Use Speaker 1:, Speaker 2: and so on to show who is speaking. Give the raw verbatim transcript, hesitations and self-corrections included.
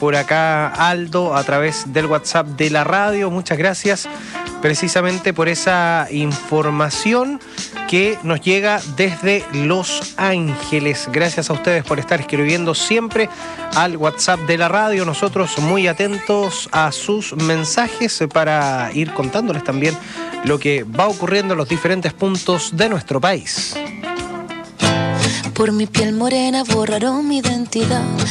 Speaker 1: por acá Aldo a través del WhatsApp de la radio. Muchas gracias precisamente por esa información que nos llega desde Los Ángeles. Gracias a ustedes por estar escribiendo siempre al WhatsApp de la radio. Nosotros muy atentos a sus mensajes para ir contándoles también lo que va ocurriendo en los diferentes puntos de nuestro país.
Speaker 2: Por mi piel morena borraron mi identidad.